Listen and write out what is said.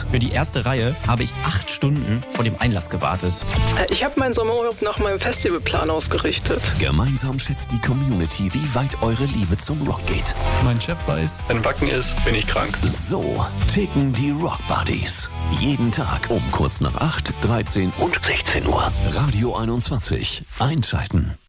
Für die erste Reihe habe ich 8 Stunden vor dem Einlass gewartet. Ich habe meinen Sommerurlaub nach meinem Festivalplan ausgerichtet. Gemeinsam schätzt die Community, wie weit eure Liebe zum Rock geht. Mein Chef weiß, wenn Wacken ist, bin ich krank. So ticken die Rock Buddies. Jeden Tag um kurz nach 8, 13 und 16 Uhr. Radio 21. Einschalten.